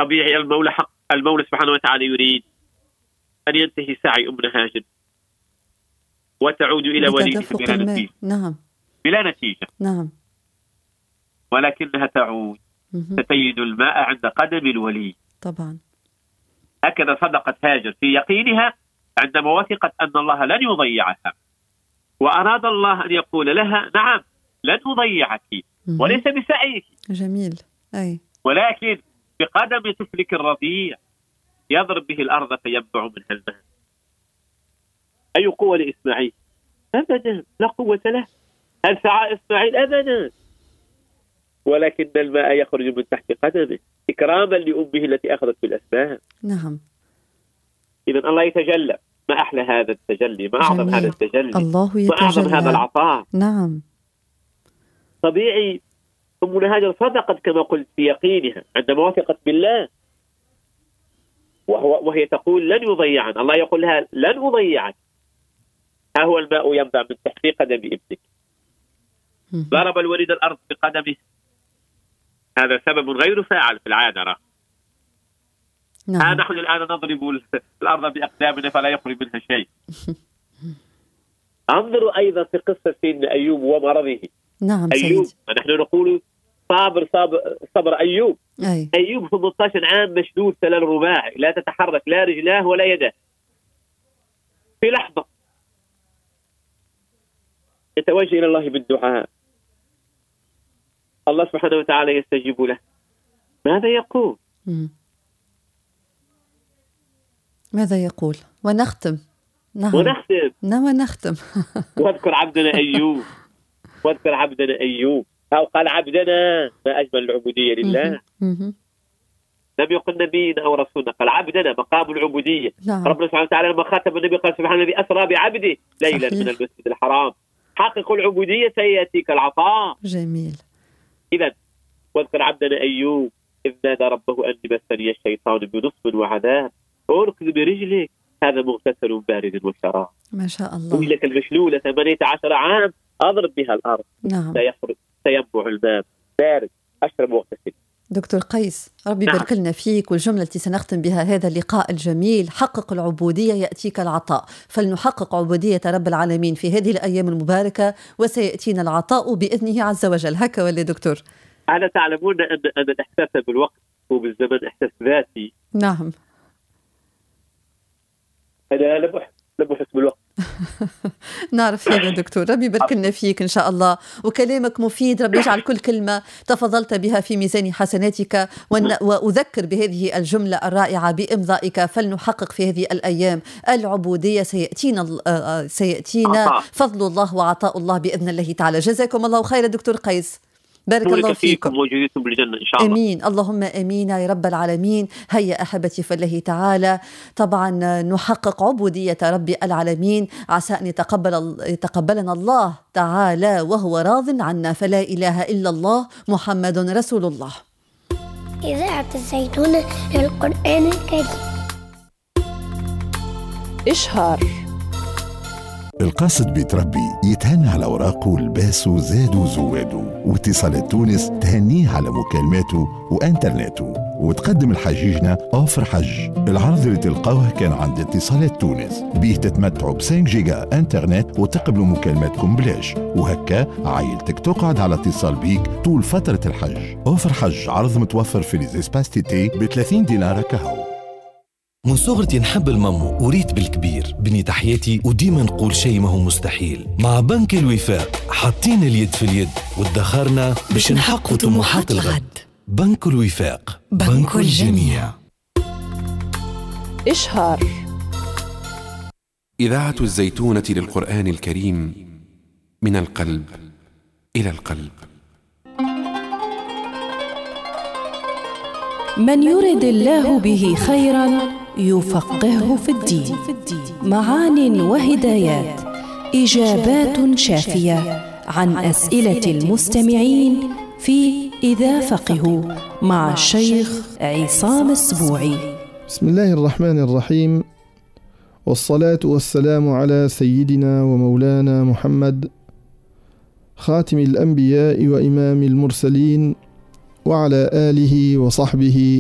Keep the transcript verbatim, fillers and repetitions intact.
طبيعي المولى حق المولى سبحانه وتعالى يريد أن ينتهي سعي أمنا هاجر وتعود إلى وليدها بلا نتيجة. نعم. بلا نتيجة. نعم. ولكنها تعود ستجد الماء عند قدم الولي. طبعا. هكذا صدقت هاجر في يقينها عندما وثقت أن الله لن يضيعها، وأراد الله أن يقول لها نعم لن أضيعك وليس بسعيك. جميل. أي. ولكن بقدم طفلك الرضيع يضرب به الأرض فينبع منها الماء. أي قوة لإسماعيل؟ أبدا، لا قوة له. هل سعى إسماعيل؟ أبدا، ولكن الماء يخرج من تحت قدمه إكراما لأمه التي أخذت بالأسباب. نعم. إذن الله يتجلى. ما أحلى هذا التجلي، ما أعظم هذا التجلي، الله يتجلى. ما أعظم هذا العطاء. نعم. طبيعي أمنا هاجر صدقت كما قلت في يقينها عندما وثقت بالله، وهو وهي تقول لن يضيعنا. الله يقول لها لن أضيعك، ها هو الماء ينبع من تحت قدم ابنك. ضرب الوليد الأرض بقدمه، هذا سبب غير فاعل في العادة. نعم. ها نحن الآن نضرب الأرض بأقدامنا فلا يخرج منها شيء. انظروا أيضا في قصة سيدنا أيوب ومرضه. نعم أيوب سيد. نحن نقول صابر صابر صبر أيوب. أي. أيوب ثمانية عشر عام مشدود سلال رباعي، لا تتحرك لا رجلاه ولا يده. في لحظة يتوجه إلى الله بالدعاء، الله سبحانه وتعالى يستجيب له. ماذا يقول؟ م. ماذا يقول؟ ونختم. نعم. ونختم. نعم ونختم. واذكر عبدنا أيوب، واذكر عبدنا أيوب. أو قال عبدنا، ما أجمل العبودية لله. لم يقل نبينا أو رسولنا، قال عبدنا، مقام العبودية. نعم. ربنا سبحانه وتعالى لما خاطب النبي قال سبحان الذي أسرى بعبده ليلا من المسجد الحرام. حقق العبودية سيأتيك العطاء. جميل. إذن واذكر عبدنا أيوب إذ نادى ربه أني مسني الشيطان بنصب وعذاب اركض برجلك هذا مغتسل بارد وشراب. ما شاء الله. رجلك المشلولة ثمانية عشر عام أضرب بها الأرض. نعم. سيخرج سينبع الماء بارد أشرب واغتسل. دكتور قيس ربي نعم. يبارك لنا فيك، والجملة التي سنختم بها هذا اللقاء الجميل: حقق العبودية يأتيك العطاء. فلنحقق عبودية رب العالمين في هذه الأيام المباركة وسيأتينا العطاء بإذنه عز وجل. هكا ولا دكتور؟ أنا تعلمون أن أن الإحساس بالوقت وبالزمن إحساس ذاتي. نعم. أنا لم أحس لم أحس بالوقت. نعرف هذا دكتور. ربي يبارك لنا فيك إن شاء الله، وكلامك مفيد. ربي يجعل كل كلمة تفضلت بها في ميزان حسناتك، وأذكر بهذه الجملة الرائعة بإمضائك: فلنحقق في هذه الأيام العبودية سيأتينا سيأتينا فضل الله وعطاء الله بإذن الله تعالى. جزاكم الله خير دكتور قيس، بارك الله فيكم. موجودين بالجنة إن شاء الله. أمين، اللهم أمين يا رب العالمين. هيا أحبتي في الله تعالى، طبعا نحقق عبودية رب العالمين، عسى أن يتقبل يتقبلنا الله تعالى وهو راض عنا. فلا إله إلا الله محمد رسول الله. إذاعة الزيتونة للقرآن الكريم. إشهار. القاصد بيتربي يتهنى على أوراقه ولباسه زاد وزواده، واتصالات تونس تهنيه على مكالماته وانترنته، وتقدم الحجيجنا أوفر حج. العرض اللي تلقاوه كان عند اتصالات تونس، بيه تتمتعوا ب خمسة جيجا انترنت وتقبلوا مكالماتكم بلاش، وهكا عائلتك تقعد على اتصال بيك طول فترة الحج. أوفر حج عرض متوفر في ليزيسباس تيتي ب ثلاثين دينار كهو. من صغرتي نحب المامو وريت بالكبير. بني تحياتي وديما نقول شيء ما هو مستحيل. مع بنك الوفاق حاطين اليد في اليد وادخرنا باش نحققوا طموحات الغد. بنك الوفاق، بنك الجميع. إشهار. إذاعة الزيتونة للقرآن الكريم، من القلب إلى القلب. من يرد الله به خيرا يفقهه في الدين. معان وهدايات، إجابات شافية عن أسئلة المستمعين في إذا فقهوا مع الشيخ عصام السبوعي. بسم الله الرحمن الرحيم، والصلاة والسلام على سيدنا ومولانا محمد خاتم الأنبياء وإمام المرسلين، وعلى آله وصحبه